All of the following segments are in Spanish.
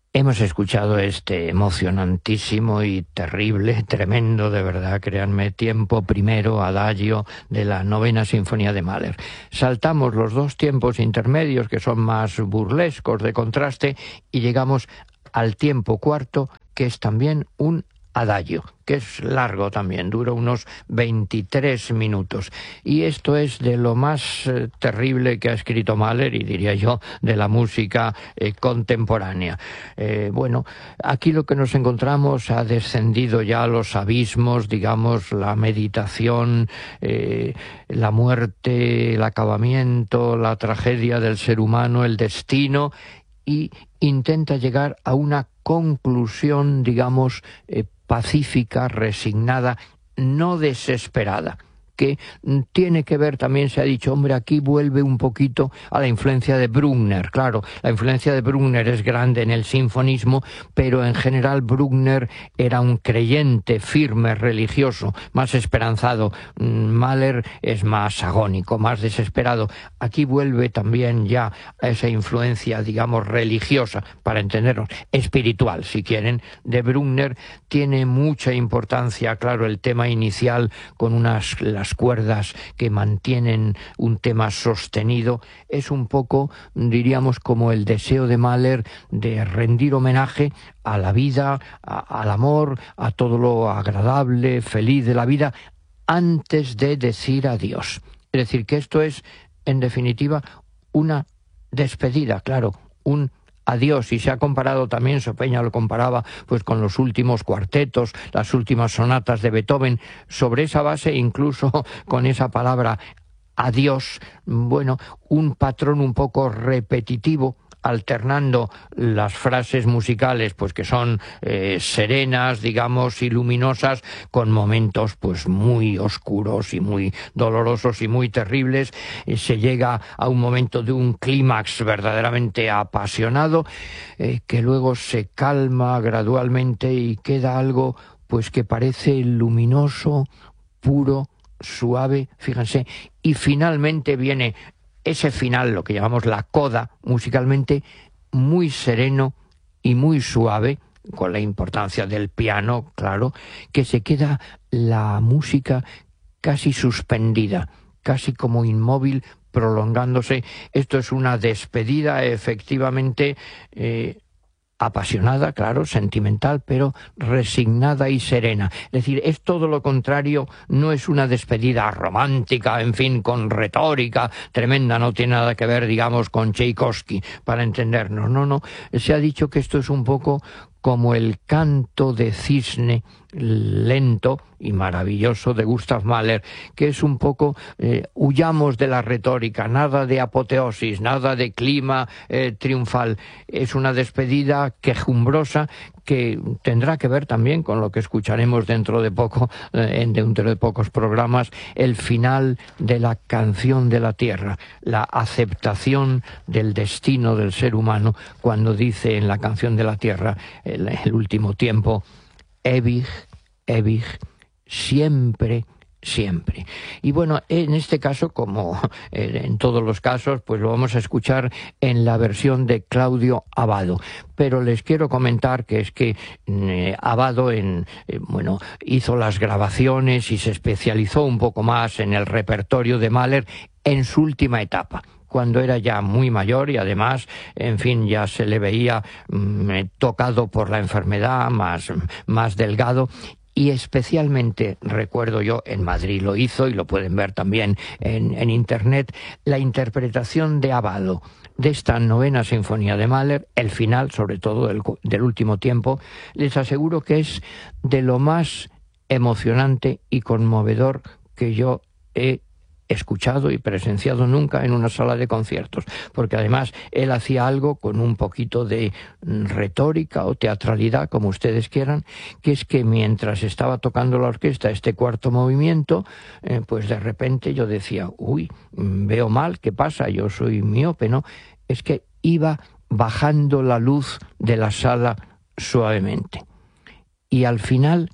Hemos escuchado este emocionantísimo y terrible, tremendo de verdad, créanme, tiempo primero, adagio de la Novena Sinfonía de Mahler. Saltamos los dos tiempos intermedios que son más burlescos de contraste y llegamos al tiempo cuarto, que es también un adagio, que es largo también, dura unos 23 minutos. Y esto es de lo más terrible que ha escrito Mahler, y diría yo, de la música contemporánea. Bueno, aquí lo que nos encontramos ha descendido ya a los abismos, digamos, la meditación, la muerte, el acabamiento, la tragedia del ser humano, el destino, y intenta llegar a una conclusión, digamos, pacífica, resignada, no desesperada, que tiene que ver, también se ha dicho, hombre, aquí vuelve un poquito a la influencia de Bruckner. Claro, la influencia de Bruckner es grande en el sinfonismo, pero en general Bruckner era un creyente firme, religioso, más esperanzado. Mahler es más agónico, más desesperado. Aquí vuelve también ya a esa influencia, digamos, religiosa, para entendernos, espiritual, si quieren, de Bruckner. Tiene mucha importancia, claro, el tema inicial con las cuerdas que mantienen un tema sostenido. Es un poco, diríamos, como el deseo de Mahler de rendir homenaje a la vida, al amor, a todo lo agradable, feliz de la vida, antes de decir adiós. Es decir, que esto es, en definitiva, una despedida, claro, un adiós. Y se ha comparado también, Sopeña lo comparaba pues con los últimos cuartetos, las últimas sonatas de Beethoven, sobre esa base, incluso con esa palabra adiós, bueno, un patrón un poco repetitivo, alternando las frases musicales, pues que son serenas, digamos, y luminosas, con momentos pues muy oscuros y muy dolorosos y muy terribles. Se llega a un momento de un clímax verdaderamente apasionado, que luego se calma gradualmente y queda algo pues que parece luminoso, puro, suave, fíjense, y finalmente viene ese final, lo que llamamos la coda, musicalmente muy sereno y muy suave, con la importancia del piano, claro, que se queda la música casi suspendida, casi como inmóvil, prolongándose. Esto es una despedida, efectivamente, apasionada, claro, sentimental, pero resignada y serena. Es decir, es todo lo contrario, no es una despedida romántica, en fin, con retórica tremenda, no tiene nada que ver, digamos, con Tchaikovsky, para entendernos. No, se ha dicho que esto es un poco como el canto de cisne lento y maravilloso de Gustav Mahler, que es un poco, huyamos de la retórica, nada de apoteosis, nada de clima triunfal. Es una despedida quejumbrosa que tendrá que ver también con lo que escucharemos dentro de poco, dentro de pocos programas, el final de la canción de la tierra, la aceptación del destino del ser humano, cuando dice en la canción de la tierra, el último tiempo, ewig, ewig, siempre, siempre. Y bueno, en este caso, como en todos los casos, pues lo vamos a escuchar en la versión de Claudio Abbado. Pero les quiero comentar que es que Abbado hizo las grabaciones y se especializó un poco más en el repertorio de Mahler en su última etapa, cuando era ya muy mayor y además, en fin, ya se le veía tocado por la enfermedad, más delgado. Y especialmente recuerdo yo, en Madrid lo hizo, y lo pueden ver también en internet, la interpretación de Abbado de esta novena sinfonía de Mahler, el final, sobre todo del último tiempo. Les aseguro que es de lo más emocionante y conmovedor que yo he escuchado y presenciado nunca en una sala de conciertos, porque además él hacía algo con un poquito de retórica o teatralidad, como ustedes quieran, que es que mientras estaba tocando la orquesta este cuarto movimiento, pues de repente yo decía, uy, veo mal, ¿qué pasa? Yo soy miope, ¿no? Es que iba bajando la luz de la sala suavemente. Y al final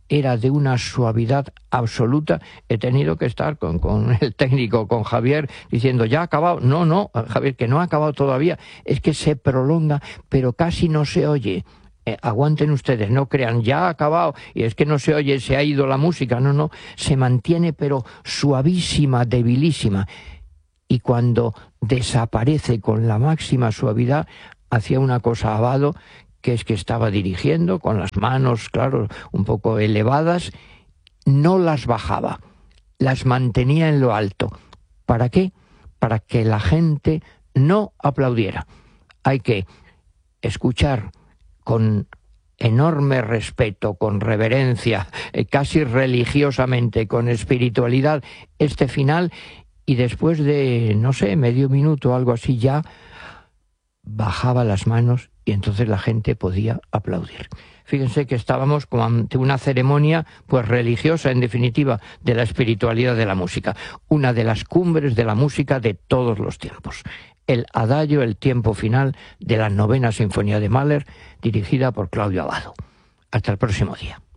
era de una suavidad absoluta. He tenido que estar con el técnico, con Javier, diciendo, ¿ya ha acabado? No, Javier, que no ha acabado todavía. Es que se prolonga, pero casi no se oye. Aguanten ustedes, no crean, ya ha acabado, y es que no se oye, se ha ido la música. No, se mantiene, pero suavísima, debilísima. Y cuando desaparece con la máxima suavidad, hacía una cosa Abbado, que es que estaba dirigiendo con las manos, claro, un poco elevadas, no las bajaba, las mantenía en lo alto. ¿Para qué? Para que la gente no aplaudiera. Hay que escuchar con enorme respeto, con reverencia, casi religiosamente, con espiritualidad, este final, y después de, no sé, medio minuto o algo así, ya bajaba las manos y entonces la gente podía aplaudir. Fíjense que estábamos como ante una ceremonia pues religiosa, en definitiva, de la espiritualidad de la música, una de las cumbres de la música de todos los tiempos. El adagio, el tiempo final de la 9ª Sinfonía de Mahler, dirigida por Claudio Abbado. Hasta el próximo día.